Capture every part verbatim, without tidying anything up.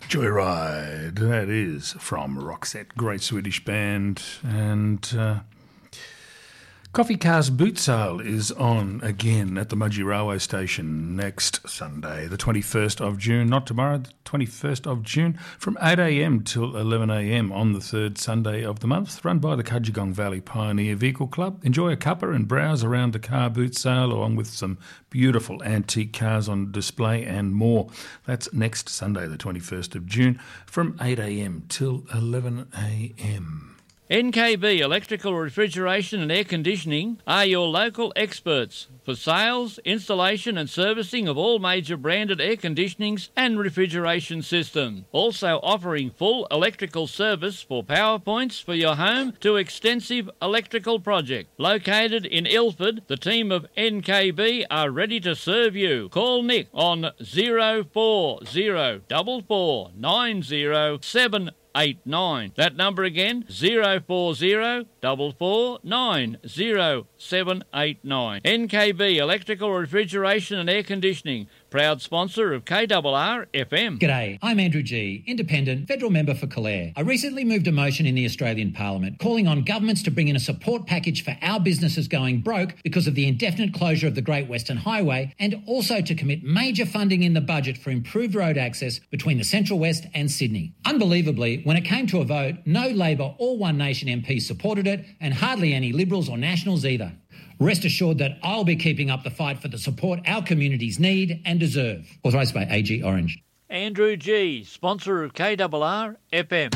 Joyride, that is from Roxette, great Swedish band. And uh, Coffee Car's boot sale is on again at the Mudgee Railway Station next Sunday, the twenty-first of June, not tomorrow, the twenty-first of June, from eight a.m. till eleven a.m. on the third Sunday of the month, run by the Cudgegong Valley Pioneer Vehicle Club. Enjoy a cuppa and browse around the car boot sale along with some beautiful antique cars on display and more. That's next Sunday, the twenty-first of June, from eight a.m. till eleven a.m. N K B Electrical, Refrigeration and Air Conditioning are your local experts for sales, installation and servicing of all major branded air conditionings and refrigeration systems. Also offering full electrical service for power points for your home to extensive electrical project. Located in Ilford, the team of N K B are ready to serve you. Call Nick on zero four zero four four nine zero seven eight nine. That number again, zero four zero four four nine zero seven eight nine. N K B Electrical, Refrigeration and Air Conditioning, proud sponsor of K R R F M. G'day, I'm Andrew G, independent federal member for Calare. I recently moved a motion in the Australian Parliament calling on governments to bring in a support package for our businesses going broke because of the indefinite closure of the Great Western Highway, and also to commit major funding in the budget for improved road access between the Central West and Sydney. Unbelievably, when it came to a vote, no Labor or One Nation M Ps supported it, and hardly any Liberals or Nationals either. Rest assured that I'll be keeping up the fight for the support our communities need and deserve. Authorised by A G Orange. Andrew G, sponsor of K R R F M.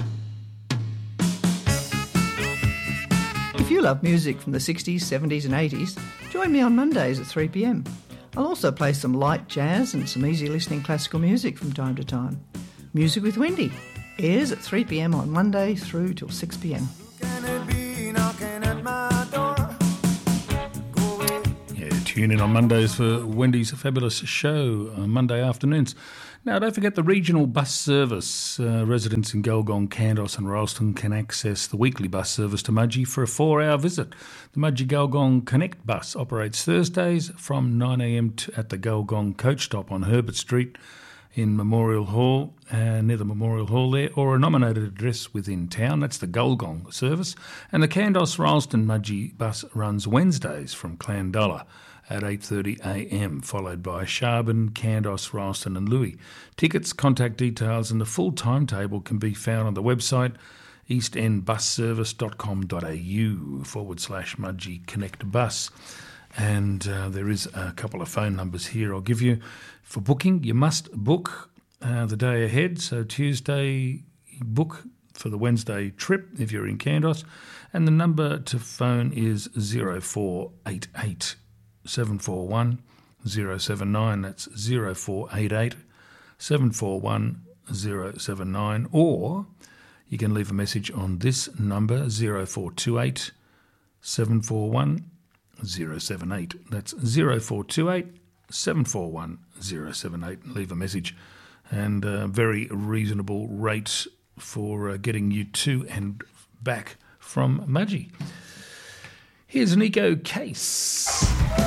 If you love music from the sixties, seventies and eighties, join me on Mondays at three p.m. I'll also play some light jazz and some easy listening classical music from time to time. Music with Wendy airs at three p.m. on Monday through till six p.m. Tune in on Mondays for Wendy's fabulous show on Monday afternoons. Now, don't forget the regional bus service. Uh, residents in Gulgong, Kandos and Rolleston can access the weekly bus service to Mudgee for a four-hour visit. The Mudgee Gulgong Connect bus operates Thursdays from nine a.m. to, at the Gulgong coach stop on Herbert Street in Memorial Hall, uh, near the Memorial Hall there, or a nominated address within town. That's the Gulgong service. And the Kandos Rolleston Mudgee bus runs Wednesdays from Clandulla at eight thirty a.m, followed by Sharben, Kandos, Rolleston and Louis. Tickets, contact details and the full timetable can be found on the website eastendbusservice.com.au forward slash Mudgee Connect Bus. And uh, there is a couple of phone numbers here I'll give you. For booking, you must book uh, the day ahead. So Tuesday, book for the Wednesday trip if you're in Kandos. And the number to phone is zero four eight eight seven four one zero seven nine. That's zero four eight eight seven four one zero seven nine. Or you can leave a message on this number, zero four two eight seven four one zero seven eight. That's zero four two eight seven four one zero seven eight. Leave a message. And a very reasonable rate for uh, getting you to and back from Mudgee. Here's Nico Case.